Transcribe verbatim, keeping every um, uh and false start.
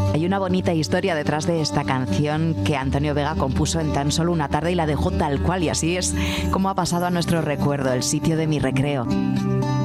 Hay una bonita historia detrás de esta canción que Antonio Vega compuso en tan solo una tarde y la dejó tal cual, y así es como ha pasado a nuestro recuerdo, el sitio de mi recreo.